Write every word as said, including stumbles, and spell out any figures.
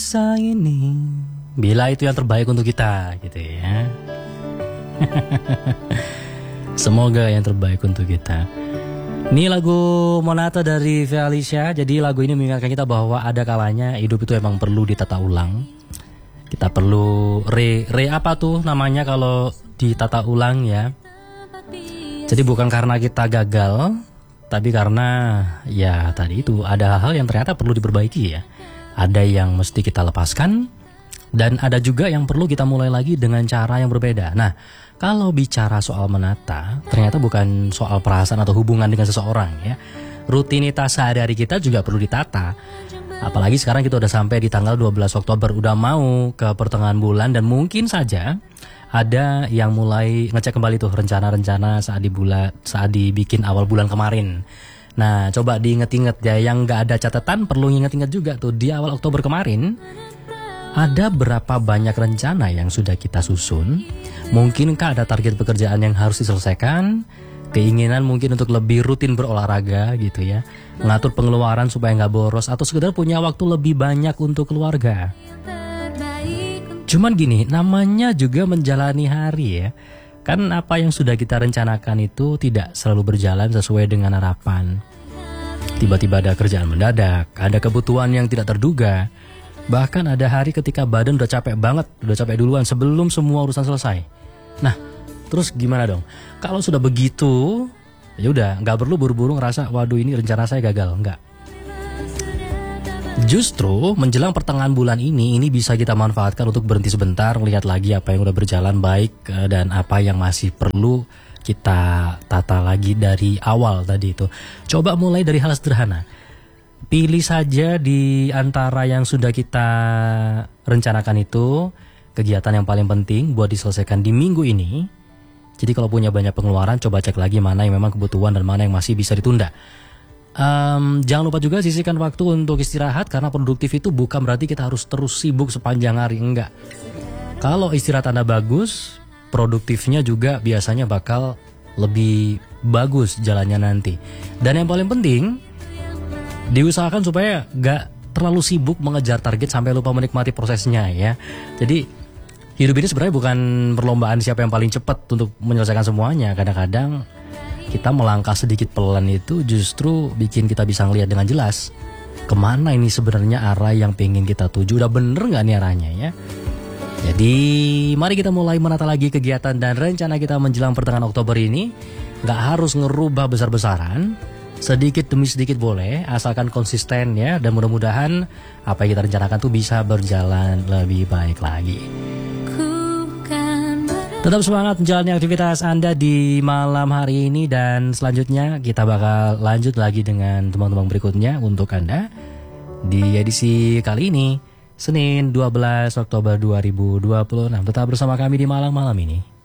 masa ini, bila itu yang terbaik untuk kita, gitu ya. Semoga yang terbaik untuk kita. Ini lagu Monata dari Felicia. Jadi lagu ini mengingatkan kita bahwa ada kalanya hidup itu emang perlu ditata ulang. Kita perlu re re apa tuh namanya kalau ditata ulang ya. Jadi bukan karena kita gagal, tapi karena ya tadi itu ada hal-hal yang ternyata perlu diperbaiki ya. Ada yang mesti kita lepaskan, dan ada juga yang perlu kita mulai lagi dengan cara yang berbeda. Nah, kalau bicara soal menata, ternyata bukan soal perasaan atau hubungan dengan seseorang ya. Rutinitas sehari-hari kita juga perlu ditata. Apalagi sekarang kita udah sampai di tanggal dua belas Oktober, udah mau ke pertengahan bulan, dan mungkin saja ada yang mulai ngecek kembali tuh rencana-rencana saat di bulan saat dibikin awal bulan kemarin. Nah, coba diinget-inget ya, yang nggak ada catatan perlu inget-inget juga tuh di awal Oktober kemarin. Ada berapa banyak rencana yang sudah kita susun? Mungkinkah ada target pekerjaan yang harus diselesaikan? Keinginan mungkin untuk lebih rutin berolahraga gitu ya, mengatur pengeluaran supaya nggak boros, atau sekedar punya waktu lebih banyak untuk keluarga. Cuman gini, namanya juga menjalani hari ya. Kan apa yang sudah kita rencanakan itu tidak selalu berjalan sesuai dengan harapan. Tiba-tiba ada kerjaan mendadak, ada kebutuhan yang tidak terduga. Bahkan ada hari ketika badan udah capek banget, udah capek duluan sebelum semua urusan selesai. Nah, terus gimana dong? Kalau sudah begitu, ya udah, nggak perlu buru-buru ngerasa, waduh ini rencana saya gagal, nggak. Justru menjelang pertengahan bulan ini, ini bisa kita manfaatkan untuk berhenti sebentar, lihat lagi apa yang udah berjalan baik dan apa yang masih perlu kita tata lagi dari awal tadi itu. Coba mulai dari hal sederhana. Pilih saja di antara yang sudah kita rencanakan itu kegiatan yang paling penting buat diselesaikan di minggu ini. Jadi kalau punya banyak pengeluaran, coba cek lagi mana yang memang kebutuhan dan mana yang masih bisa ditunda. Um, jangan lupa juga sisihkan waktu untuk istirahat, karena produktif itu bukan berarti kita harus terus sibuk sepanjang hari, enggak. Kalau istirahat Anda bagus, produktifnya juga biasanya bakal lebih bagus jalannya nanti. Dan yang paling penting, diusahakan supaya gak terlalu sibuk mengejar target sampai lupa menikmati prosesnya ya. Jadi hidup ini sebenarnya bukan perlombaan siapa yang paling cepat untuk menyelesaikan semuanya. Kadang-kadang kita melangkah sedikit pelan itu justru bikin kita bisa ngelihat dengan jelas kemana ini sebenarnya arah yang pengen kita tuju. Udah bener gak nih arahnya ya. Jadi mari kita mulai menata lagi kegiatan dan rencana kita menjelang pertengahan Oktober ini. Gak harus ngerubah besar-besaran, sedikit demi sedikit boleh, asalkan konsisten ya. Dan mudah-mudahan apa yang kita rencanakan tuh bisa berjalan lebih baik lagi. Tetap semangat menjalani aktivitas Anda di malam hari ini, dan selanjutnya kita bakal lanjut lagi dengan teman-teman berikutnya untuk Anda di edisi kali ini, Senin dua belas Oktober dua ribu dua puluh enam. Tetap bersama kami di malam-malam ini.